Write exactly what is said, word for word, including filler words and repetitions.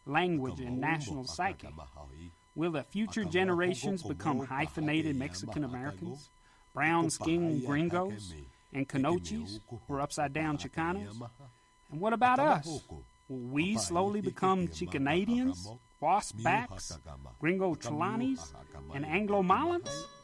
language, and national psyche? Will the future generations become hyphenated Mexican Americans, brown-skinned gringos, and Conochis, or upside-down Chicanos? And what about us? Will we slowly become Chicanadians, Wasp-backs, Gringo Trelawnys, and Anglo-Malans?